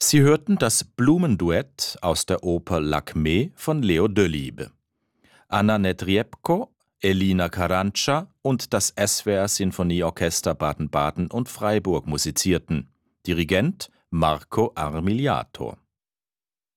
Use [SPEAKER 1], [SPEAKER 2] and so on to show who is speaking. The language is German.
[SPEAKER 1] Sie hörten das Blumenduett aus der Oper Lakmé von Leo Delibes. Anna Netrebko, Elina Carranța und das SWR Sinfonieorchester Baden-Baden und Freiburg musizierten. Dirigent Marco Armiliato.